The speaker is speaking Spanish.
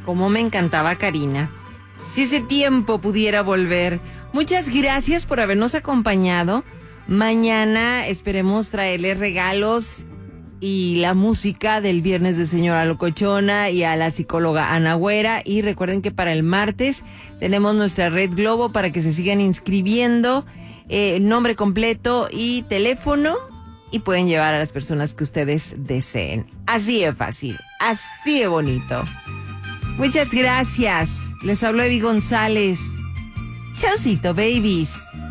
Cómo me encantaba Karina. Si ese tiempo pudiera volver. Muchas gracias por habernos acompañado. Mañana esperemos traerles regalos y la música del viernes de Señora Locochona y a la psicóloga Ana Güera. Y recuerden que para el martes tenemos nuestra Red Globo para que se sigan inscribiendo. Nombre completo y teléfono. Y pueden llevar a las personas que ustedes deseen. Así de fácil, así de bonito. Muchas gracias. Les habló Evi González. Chaucito, babies.